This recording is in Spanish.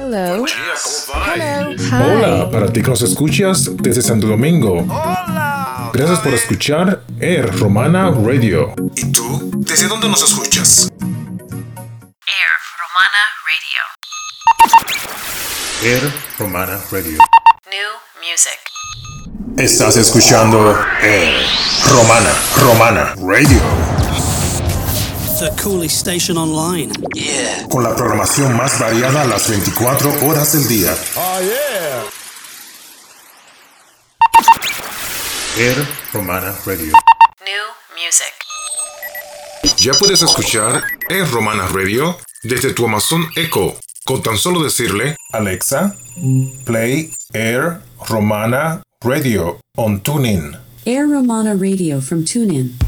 Hello. Hello. Hi. Hola, para ti que nos escuchas desde Santo Domingo. Hola. Gracias por escuchar Air Romana Radio. ¿Y tú? ¿Desde dónde nos escuchas? Air Romana Radio. Air Romana Radio. New music. Estás escuchando Air Romana Radio. The coolest station online. Yeah. Con la programación más variada a las 24 horas del día. Oh, yeah. Air Romana Radio. New music. Ya puedes escuchar Air Romana Radio desde tu Amazon Echo. Con tan solo decirle: Alexa, play Air Romana Radio on TuneIn. Air Romana Radio from TuneIn.